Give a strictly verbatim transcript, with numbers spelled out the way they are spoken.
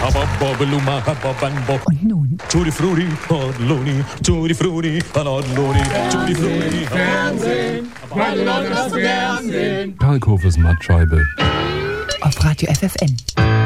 Und nun Tutti Frutti, Hordloni, Tutti Frutti, Hordloni, Tutti Frutti, Fernsehen, meine Leute, das Fernsehen. Kalkhofes Mattscheibe. auf Radio F F N.